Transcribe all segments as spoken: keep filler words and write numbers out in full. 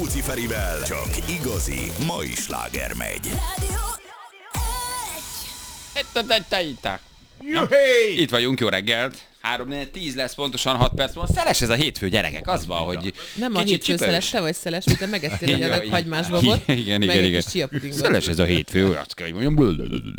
Rádióci Ferivel csak igazi mai sláger megy. Itt vagyunk, jó reggelt. három tíz lesz pontosan, hat perc van. Szeles ez a hétfő, gyerekek. Az van, hogy nem a hétfő szeles, te vagy szeles, mint te megettél egy adag hagymásbabot. Igen, igen, igen. Szeles ez a hétfő, azt kell, hogy mondjam.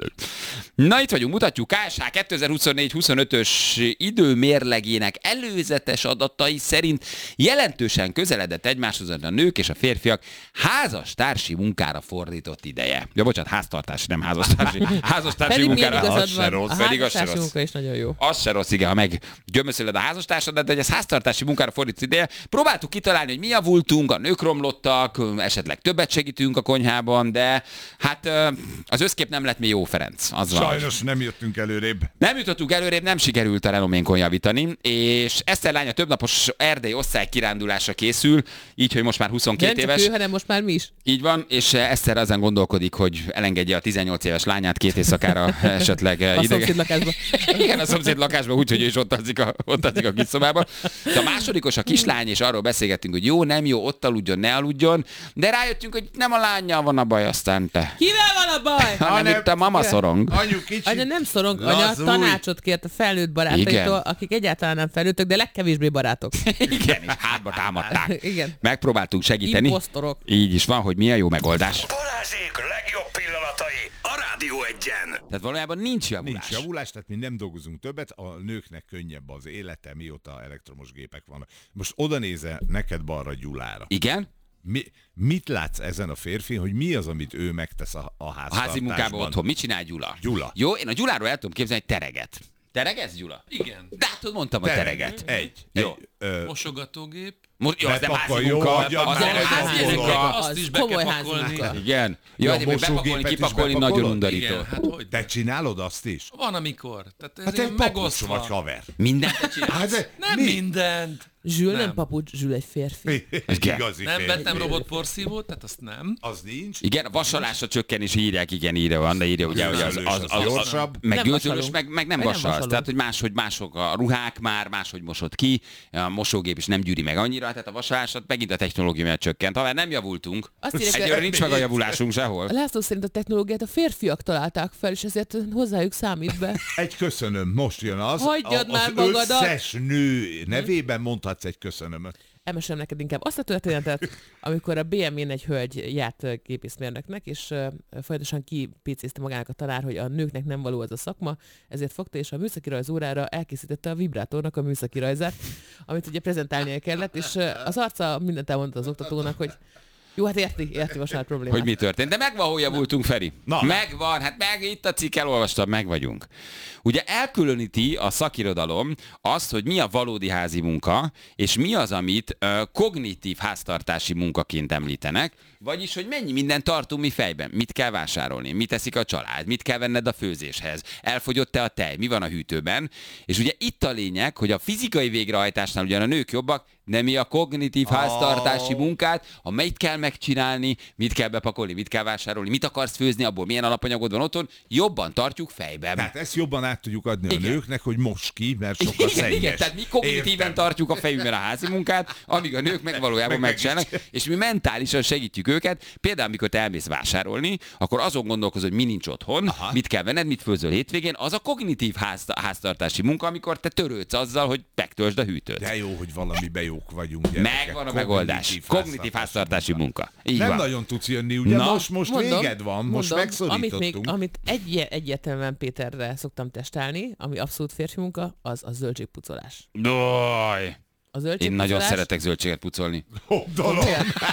Na, itt vagyunk, mutatjuk ká es há kétezer-huszonnégy huszonötös időmérlegének előzetes adatai szerint jelentősen közeledett egymáshoz a nők és a férfiak házastársi munkára fordított ideje. Ja, bocsánat, háztartási, nem házastársi. Házastársi munkára. Az se rossz. A házastársi munka is nagyon jó. Az se rossz, igen, ha meg gyömöszölöd a házastársadat, de hogy ez háztartási munkára fordított ideje. Próbáltuk kitalálni, hogy mi javultunk, a nők romlottak, esetleg többet segítünk a konyhában, de hát az összkép nem lett mi jó, Ferenc. Az Sajnos van. Nem jöttünk előrébb. Nem jutottunk előrébb, nem sikerült a renoménkon javítani, és Eszter lánya többnapos erdei osztály kirándulásra készül, így, hogy most már huszonkét nem éves. Nem csak ő, hanem most már mi is. Így van, és Eszter azon gondolkodik, hogy elengedje a tizennyolc éves lányát két éjszakára esetleg a szomszéd lakásba. Igen, a szomszéd lakásba, úgyhogy ő is ott alszik a, ott alszik a kis szobában. De a másodikos a kislány, és arról beszélgettünk, hogy jó, nem jó, ott aludjon, ne aludjon, de rájöttünk, hogy nem a lányjal van a baj, aztán te. Kivel van a baj? Hanem itt a mama szorong. Anyu kicsi. Anya nem szorong, anya tanácsot kért a felnőtt barátaitól, akik egyáltalán nem felnőttek, de legkevésbé barátok. Igen, és hátba támadták. Igen. Megpróbáltunk segíteni. Imposztorok. Így is van, hogy mi a jó megoldás. Balázsék legjobb pillanatai a Rádió egyen. Tehát valójában nincs javulás. Nincs javulás, tehát mi nem dolgozunk többet, a nőknek könnyebb az élete, mióta elektromos gépek vannak. Most oda nézel neked balra Gyulára. Igen? Mi, mit látsz ezen a férfi, hogy mi az, amit ő megtesz a, a háztartásban? A házi munkában otthon. Mit csinál Gyula? Gyula. Jó, én a Gyuláról el tudom képzelni, hogy tereget. Teregetsz, Gyula? Igen. De hát tudod, mondtam, hogy tereget. Egy. Jó. Egy, ö, Mosogatógép. Most, jó, az nem házi Bepakolja, munka. hagyja Az meg, nem házi bepakolja. munka. Azt is be komoly kell házi pakolni. munka. Igen. Ja, Jó, a de még bepakolni, mosógépet is kipakolni bepakolod? nagyon undorító. Igen, hát hogy? Te csinálod azt is? Van amikor. Tehát ez Hát te ilyen egy papucs megosztva. vagy haver. Mindent te csinálsz? Hát de Nem mi? mindent. Zsül nem Nem. papucs, Zsül egy férfi. Egy igazi Nem férfi. vettem robotporszívót, tehát azt nem. Az nincs. Igen, a vasalásra csökkenés írják, igen, írja van, de írja ugye, hogy az, az, az, az, gyorsabb. meg Nem gőzölös, vasalunk. meg, meg nem Meg nem vasalsz. vasalunk. Tehát, hogy máshogy mások a ruhák már, máshogy mosod ki, a mosógép is nem gyűri meg annyira, tehát a vasalásod megint a technológia miatt csökkent. Ha már nem javultunk, Azt írják, egyőre hogy- nincs meg a javulásunk sehol. László szerint a technológiát a férfiak találták fel, és ezért hozzájuk számít be. Egy köszönöm, most jön az. Hagyjad a, már az magadat. összes nő nevében mondhatsz egy köszönömöt. Elmesélem neked inkább azt a történetet, amikor a bé em wén egy hölgy járt gépészmérnöknek, és uh, folyamatosan kipécézte magának a tanár, hogy a nőknek nem való az a szakma, ezért fogta, és a műszaki rajz órára elkészítette a vibrátornak a műszaki rajzát, amit ugye prezentálnia kellett, és uh, az arca mindent elmondta az oktatónak, hogy jó, hát érti, érti most már problémát. Hogy mi történt. De megvan, hol javultunk, Feri. Na. Megvan, hát meg itt a cikk, elolvastam, meg vagyunk. Ugye elkülöníti a szakirodalom azt, hogy mi a valódi házi munka, és mi az, amit ö, kognitív háztartási munkaként említenek, vagyis, hogy mennyi mindent tartunk mi fejben, mit kell vásárolni, mit teszik a család, mit kell venned a főzéshez, elfogyott-e a tej, mi van a hűtőben, és ugye itt a lényeg, hogy a fizikai végrehajtásnál ugyan a nők jobbak, de mi a kognitív háztartási munkát, a mit kell megcsinálni, mit kell bepakolni, mit kell vásárolni, mit akarsz főzni, abból milyen alapanyagod van otthon, jobban tartjuk fejben. Tehát ezt jobban át tudjuk adni a Igen. nőknek, hogy most ki, mert sokkal Igen, szennyes. igen, tehát mi kognitíven Értem. tartjuk a fejünkben a házi munkát, amíg a nők meg valójában Meg megcsinálnak, és mi mentálisan segítjük őket. Például, amikor te elmész vásárolni, akkor azon gondolkozol, hogy mi nincs otthon, Aha. mit kell venned, mit főzöl hétvégén, az a kognitív ház, háztartási munka, amikor te törődsz azzal, hogy megtöltsd a hűtőt. De jó, hogy valamiben jók vagyunk. gyerekek. Megvan a megoldás. Kognitív háztartási munka. Így Nem van. nagyon tudsz jönni, ugye? Na, most most véged van, most mondom, megszorítottunk. Amit, még, amit egy, egyértelműen Péterre szoktam testálni, ami abszolút férfi munka, az a zöldségpucolás. Doj. A Én zöldségpucolás... nagyon szeretek zöldséget pucolni. Ó, dolog.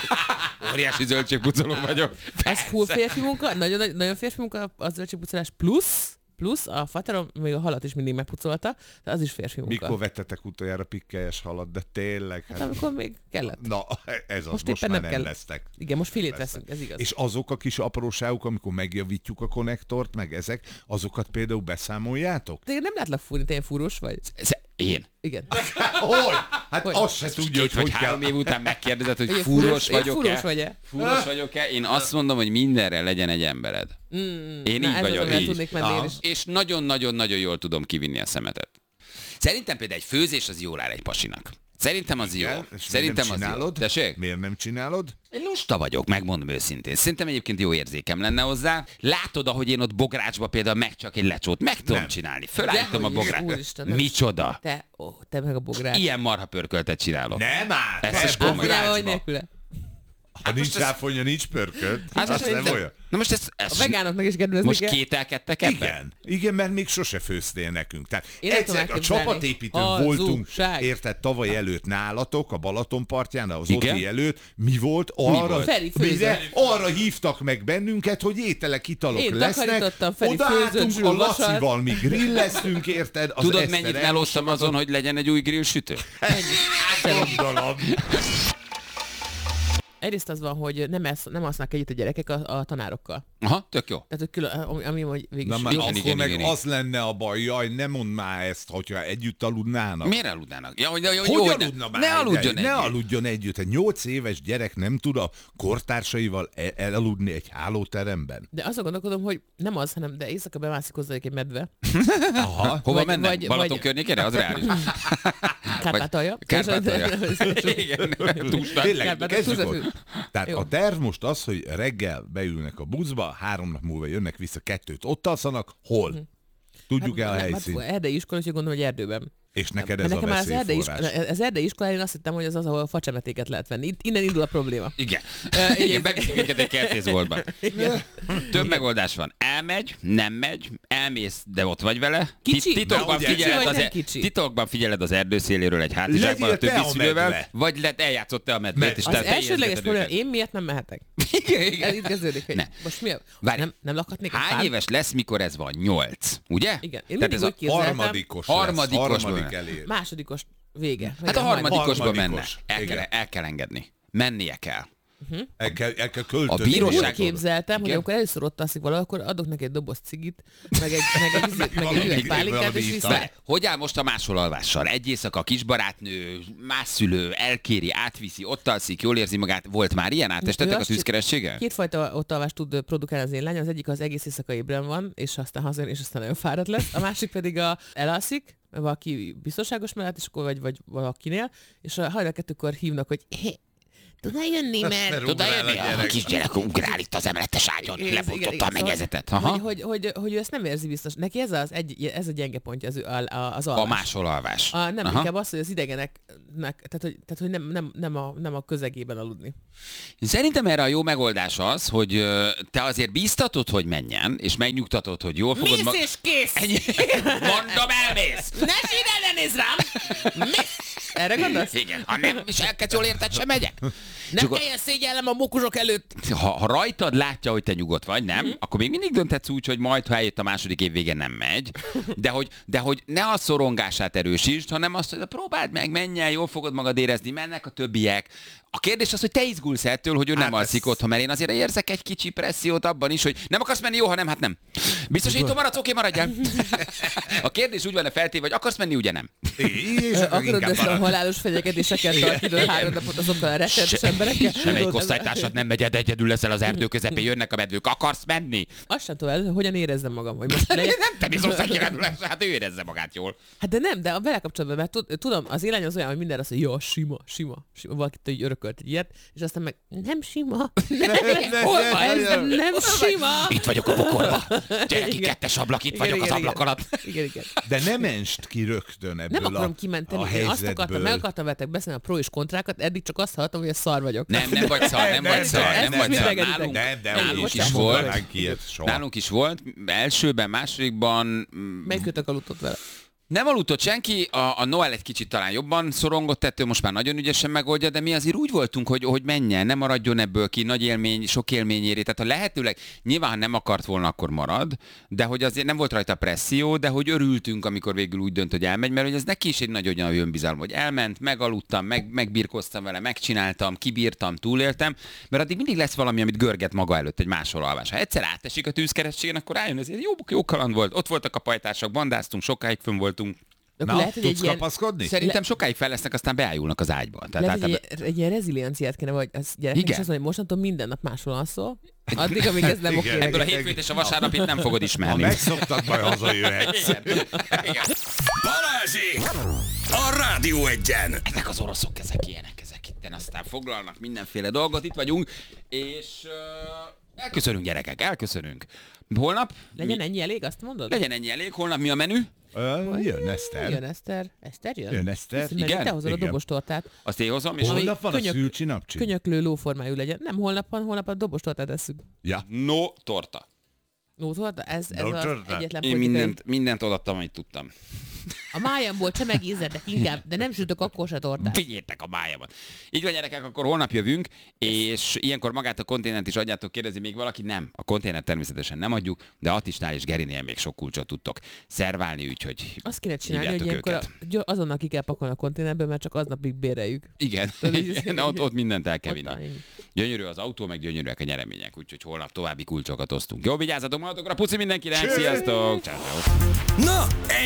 Óriási zöldségpucoló vagyok. Ez full férfi munka, nagyon, nagyon férfi munka a zöldségpucolás, plusz, plusz a faterom még a halat is mindig megpucolta, de az is férfi munka. Mikor vettetek utoljára pikkelyes halat, de tényleg? Hát amikor még kellett. Na, ez az, Most most, éppen már nem nem kell. lesztek. Igen, most filét veszünk, ez igaz. És azok a kis apróságok, amikor megjavítjuk a konnektort, meg ezek, azokat például beszámoljátok? De én nem látlak fúrni, te ilyen fúrós vagy? Ez- Én. Igen. Hogy? Hát Hogy? azt se tudja, hogy Két vagy hogy három kell. év után megkérdezed, hogy Ugye fúrós én vagyok-e? Fúrós vagy-e? Fúrós vagyok-e? Én azt mondom, hogy mindenre legyen egy embered. Mm, Én na, így ez vagyok. az, amivel így. tudnék menni én Aha. is. És nagyon-nagyon-nagyon jól tudom kivinni a szemetet. Szerintem például egy főzés az jól áll egy pasinak. Szerintem az jó. Igen, és Szerintem miért az nem jó. csinálod? Tessék? Miért nem csinálod? Én lusta vagyok, megmondom őszintén. Szerintem egyébként jó érzékem lenne hozzá. Látod, ahogy én ott bográcsba például meg csak egy lecsót meg tudom Nem. csinálni. Fölállítom a Dehogy is, bográcsba. úristen, nem. Micsoda? Te, ó, te meg a bogrács. Ilyen marha pörköltet csinálok. Nem már! Ezt te is komolyan. Figyelj, hogy bográcsba. nélküle. Ha nincs ráfonya, nincs pörkölt. Hát Az most nem ez- olyan. Na most ez, ez A vegánoknak is kedvezni most kell. kételkedtek ebben? Igen, igen, mert még sose főztél nekünk. Tehát Én nem tudom egyszer a elképzelni. csapatépítőn Hazugság. voltunk, érted, tavaly előtt nálatok, a Balatonpartján, az Igen? Oti előtt. Mi volt? Arra, volt? Feri főzött. mire? Arra hívtak meg bennünket, hogy ételek, italok Én lesznek. takarítottam, Feri Odaálltunk főzött, a Zsül vasalt. Lacival, mi grilleztünk, érted? Az Tudod, Eszter mennyit el- melóztam azon, hogy legyen egy új grillsütő? Gondolom. Egyrészt az van, hogy nem, esz, nem asznak együtt a gyerekek a, a tanárokkal. Aha, tök jó. Tehát, hogy külön, ami, ami hogy végig Na is már jó. igen, akkor igen, meg igen, igen. az lenne a baj, jaj, ne mondd már ezt, hogyha együtt aludnának. Miért aludnának? Ja, hogy, jó, Hogy jó, hogy aludna ne, már? ne aludjon Ne együtt. aludjon együtt. Egy nyolc éves gyerek nem tud a kortársaival e- elaludni egy hálóteremben. De azon gondolkodom, hogy nem az, hanem de éjszaka bemászik hozzá egy medve. Aha. Hova Vagy- mennek? vagy- Balaton vagy- környékére? Az reális. Kárpátalja. Kárpátalja. Igen, túlstat. Tényleg, Kárpát- kezdjük túlzás- ott. Tehát Jó. a terv most az, hogy reggel beülnek a buszba, három nap múlva jönnek vissza, kettőt ott alszanak, hol? Tudjuk-e a Hát, helyszínt? hát, erdei iskola, úgyhogy gondolom, hogy erdőben. És neked Mert ez a nekem már az erdei, veszélyforrás. iskola, az erdei iskola, én azt hittem, hogy az az, ahol facsemetéket lehet venni. Itt, innen indul a probléma. Igen. igen. Igen, beviszünk minket egy kertészboltba. Igen. Több megoldás van. Elmegy, nem megy, elmész, de ott vagy vele. Kicsi? Titokban De ugye- figyeled, Kicsi vagy az, nem kicsi? titokban figyeled az erdőszéléről egy hátizsákban a Legyél te többi a szülővel, medve. vagy le, eljátszott te a medvét, Med- és Az te, te elsődleges érzed probléma, őket. én miért nem mehetek? Igen, igen. Ez itt kezdődik, hogy Ne. most mi a... Várj. Nem, nem lakhatnék egy Hány pár? éves lesz, mikor ez van? Nyolc, ugye? Igen. Én Tehát mindig ez a úgy képzeltem, Harmadikos Harmadikos lesz, harmadik van. elér. másodikos vége. Hát a Igen, harmadikosba Harmadikos. menne. El kell, Igen. el kell engedni. Mennie kell. El kell, el kell A költözni. Én bíróság- úgy képzeltem, hogy Igen. amikor először ott alszik valahol, akkor adok neki egy doboz cigit, meg egy, meg egy, meg egy, meg egy üveg Valami- pálinkát, valami és ital. vissza. Várj, hogy áll most a másolalvással? Egy éjszaka a kisbarátnő, más szülő, elkéri, átviszi, ott alszik, jól érzi magát. Volt már ilyen? Átestetek Ő a azt tűzkerességgel? Kétfajta ott alvást tud produkálni az én lányom, az egyik az egész éjszaka ébren van, és aztán hazajön, és aztán nagyon fáradt lesz. A másik pedig a elalszik, valaki biztonságos mellett, és akkor vagy, vagy valakinél, és a hajnal kettőkor hívnak, hogy hé, tudnál jönni, mert... Mert Tudod, ugrál a jönni? A gyerek. kisgyerek ugrál itt az emeletes ágyon, Igen, lebontotta igen, a igen, mennyezetet. Hogy, Aha. hogy, hogy, hogy, ő ezt nem érzi biztos. Neki ez, az egy, ez a gyenge pontja az, ő- a- a- az A alvás. másolalvás. A, nem, Aha. inkább az, hogy az idegeneknek, tehát hogy, tehát, hogy nem, nem, nem, a, nem a közegében aludni. Szerintem erre a jó megoldás az, hogy ö, te azért bíztatod, hogy menjen, és megnyugtatod, hogy jól fogod Mész és kész! Ennyi. Mondom, elmész! Ne csinálj, ne nézz rám! Mész! Erre gondolsz? Igen, ha nem is elkezd jól érted, sem megyek. Nem Csak a- kelljen szégyellem a mokusok előtt! ha, ha rajtad látja, hogy te nyugodt vagy, nem, mm. akkor még mindig dönthetsz úgy, hogy majd, ha eljött a második év vége, nem megy. De hogy, de hogy ne a szorongását erősítsd, hanem azt, hogy próbáld meg, menj el, jól fogod magad érezni, mennek a többiek. A kérdés az, hogy te izgulsz ettől, hogy ő nem Hát alszik ez- otthon, mert én azért érzek egy kicsi pressziót abban is, hogy nem akarsz menni, jó, ha nem, hát nem. Biztosító maradsz, oké, maradjál. A kérdés úgy van feltéve, hogy akarsz menni, ugye nem. És akkor Akarod inkább össze a marad. halálos fenyegetéseket tartani három napot azokkal a rettenetes emberekkel? Semmelyik osztálytársad nem megy, egyedül leszel az erdő közepén, jönnek a medvők, akarsz menni? Azt sem tudom, el, hogyan érezzem magam, hogy most megyek. Nem te biztos, hogy lesz, hát ő érezze magát jól. Hát de nem, de a vele kapcsolatban, mert tud- tudom, az élány az olyan, hogy minden azt mondja, jó, sima, sima, sima. Valakit így örökölt egy ilyet, és aztán meg nem sima. Hol van ez? Nem sima. Itt vagyok a bokorba. Gyere ki, Igen. kettes ablak, itt Igen, vagyok az igen, ablak igen. alatt. Igen, igen. De ne menst ki rögtön ebből Nem akarom a, kimenteni. a Én azt akartam, helyzetből. meg akartam veletek beszélni a pro és kontrákat, eddig csak azt hallottam, hogy a szar vagyok. Nem, nem vagy szar, nem vagy szar, ezt nem is vagy szar. mérlegelitek. Nálunk, Nem, de Nálunk úgy nálunk is is nem volt. mondanánk ilyet soha. Nálunk is volt. Elsőben, másodikban mm, Melyikőtök aludtott vele? nem aludtott senki, a, a Noel egy kicsit talán jobban szorongott ettől, most már nagyon ügyesen megoldja, de mi azért úgy voltunk, hogy, hogy menjen, nem maradjon ebből ki, nagy élmény, sok élmény éri. Tehát ha lehetőleg, nyilván ha nem akart volna, akkor marad, de hogy azért nem volt rajta presszió, de hogy örültünk, amikor végül úgy dönt, hogy elmegy, mert hogy ez neki is egy nagy olyan önbizalom, hogy elment, megaludtam, meg, megbirkoztam vele, megcsináltam, kibírtam, túléltem, mert addig mindig lesz valami, amit görget maga előtt egy másolalvás. Ha egyszer átesik a tűzkeresztségen, akkor rájön, ez egy jó, jó kaland volt. Ott voltak a pajtások, bandáztunk, sokáig fönn voltunk. De Na, akkor lehet, hogy egy tudsz ilyen, kapaszkodni? Szerintem sokáig fel lesznek, aztán beájulnak az ágyba. Tehát lehet, hogy általában... egy, egy ilyen rezilienciát kéne, vagy az gyereknek is Igen. azt mondja, hogy mostantól minden nap máshol alszol, addig, amíg ez nem Igen. oké. Ebből a neked. hétfőt és a vasárnapit nem fogod Ha ismerni. megszoktad, majd hazajöhetsz. Igen. Igen. Balázsék! a Rádió Egyen. Ezek az oroszok, ezek ilyenek, ezek itten aztán foglalnak mindenféle dolgot, itt vagyunk, és uh, elköszönünk gyerekek, elköszönünk. Holnap? Legyen mi, ennyi elég, azt mondod? legyen ennyi elég, holnap mi a menü? Ö, jön Eszter. Jön Eszter. Eszter jön? Jön Eszter. Hiszem, megint Igen? te hozod a Igen. dobostortát. Azt én hozom, és Ami Holnap van a könyök- szülcsi napcsi? Könyöklő lóformájú legyen. Nem holnap van, holnap a dobostortát eszünk. Ja. no torta. No, torta? Ez, ez No az torta. egyetlen Én politikai... mindent, mindent odaadtam, amit tudtam. A májamból csemegízedek inkább, de nem sütök akkor se tortát. Vigyétek a májamat. Így van, gyerekek, akkor holnap jövünk, és ilyenkor magát a konténert is adjátok, kérdezi még valaki? Nem. A konténert természetesen nem adjuk, de Attisnál és Gerinél még sok kulcsot tudtok szerválni, úgyhogy Azt kéne csinálni, hogy hívjátok ilyenkor őket. a, gyor- azonnal ki kell pakolni a konténerbe, mert csak aznapig béreljük. Igen, Tudod, így- igen ott, ott mindent el kell Ott vinni. a- Gyönyörű az autó, meg gyönyörűek a nyeremények, úgyhogy holnap további kulcsokat osztunk. Jó, vigyázzatok magatokra, puci mindenkinek, sziasztok! Ciao, ciao. Na, ennyi.